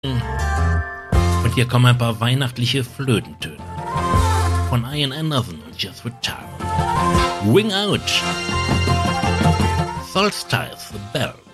Und hier kommen ein paar weihnachtliche Flötentöne von Ian Anderson und Just Retire. Wing Out. Solstice the Bell.